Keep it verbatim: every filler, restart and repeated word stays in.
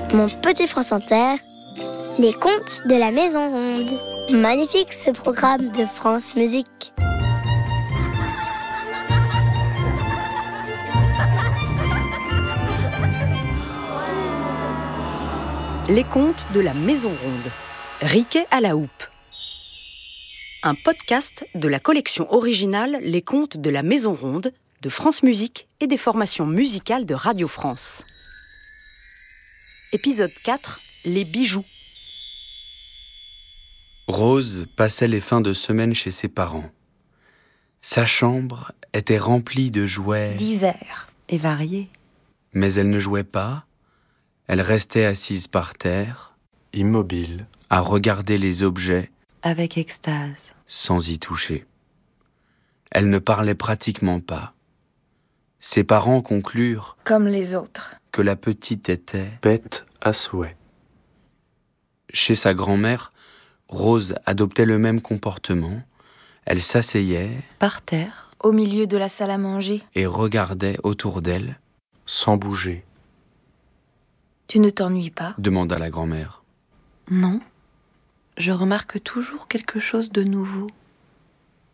Mon petit France Inter, les contes de la Maison Ronde. Magnifique ce programme de France Musique. Les contes de la Maison Ronde. Riquet à la houppe. Un podcast de la collection originale Les contes de la Maison Ronde de France Musique et des formations musicales de Radio France. Épisode quatre, les bijoux. Rose passait les fins de semaine chez ses parents. Sa chambre était remplie de jouets Divers et variés. Mais elle ne jouait pas. Elle restait assise par terre, immobile, à regarder les objets Avec extase. sans y toucher. Elle ne parlait pratiquement pas. Ses parents conclurent Comme les autres. que la petite était... bête à souhait. Chez sa grand-mère, Rose adoptait le même comportement. Elle s'asseyait Par terre. Au milieu de la salle à manger. et regardait autour d'elle, Sans bouger. Tu ne t'ennuies pas? demanda la grand-mère. Non. Je remarque toujours quelque chose de nouveau.